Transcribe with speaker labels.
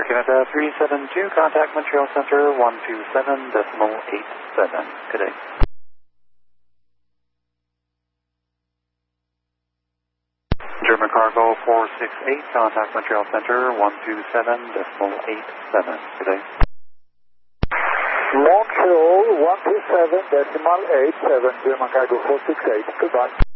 Speaker 1: Canada 372, contact Montreal Center 127.87. Good day. German Cargo 468, contact Montreal Center 127.87. Good day.
Speaker 2: Montreal 127.87, German Cargo 468. Goodbye.